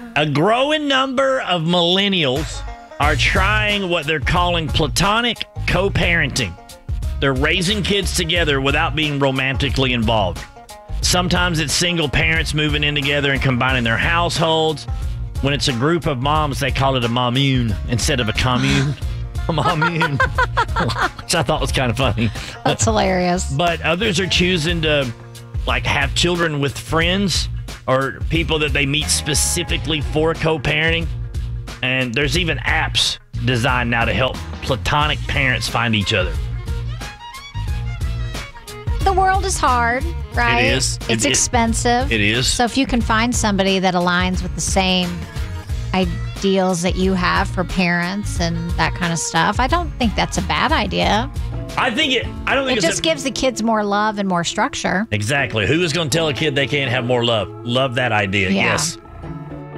A growing number of millennials are trying what they're calling platonic co-parenting. They're raising kids together without being romantically involved. Sometimes it's single parents moving in together and combining their households. When it's a group of moms, they call it a mommune instead of a commune. A mommune. Which I thought was kind of funny. That's hilarious. But others are choosing to have children with friends or people that they meet specifically for co-parenting. And there's even apps designed now to help platonic parents find each other. The world is hard, right? It is. It's expensive. It is. So if you can find somebody that aligns with the same ideals that you have for parents and that kind of stuff, I don't think that's a bad idea. I don't think it just gives the kids more love and more structure. Exactly. Who is going to tell a kid they can't have more love? Love that idea. Yeah. Yes.